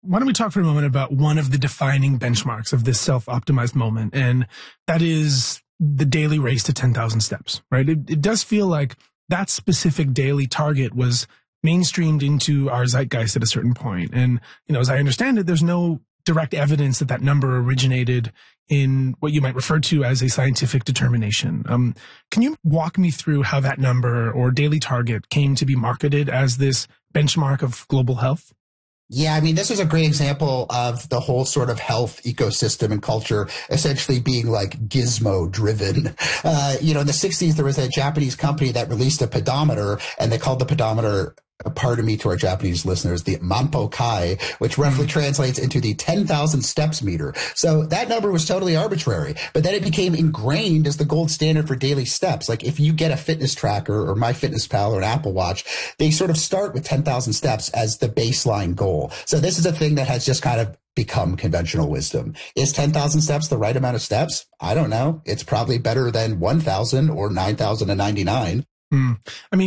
why don't we talk for a moment about one of the defining benchmarks of this self-optimized moment, and that is the daily race to 10,000 steps, right? It does feel like that specific daily target was mainstreamed into our zeitgeist at a certain point. And, as I understand it, there's no direct evidence that number originated in what you might refer to as a scientific determination. Can you walk me through how that number or daily target came to be marketed as this benchmark of global health? Yeah, I mean, this is a great example of the whole sort of health ecosystem and culture essentially being like gizmo driven. In the 60s, there was a Japanese company that released a pedometer, and they called the pedometer, pardon me to our Japanese listeners, the Manpo Kai, which roughly translates into the 10,000 steps meter. So that number was totally arbitrary, but then it became ingrained as the gold standard for daily steps. Like if you get a fitness tracker or MyFitnessPal or an Apple Watch, they sort of start with 10,000 steps as the baseline goal. So this is a thing that has just kind of become conventional wisdom. Is 10,000 steps the right amount of steps? I don't know. It's probably better than 1,000 or 9,099. I mean,